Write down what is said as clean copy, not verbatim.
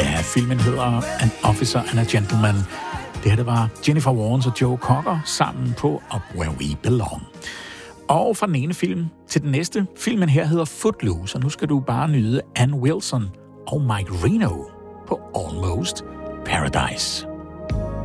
Ja, filmen hedder An Officer and a Gentleman. Det her, det var Jennifer Warnes og Joe Cocker sammen på Up Where We Belong. Og fra den ene film til den næste. Filmen her hedder Footloose, og nu skal du bare nyde Ann Wilson og Mike Reno på Almost Paradise.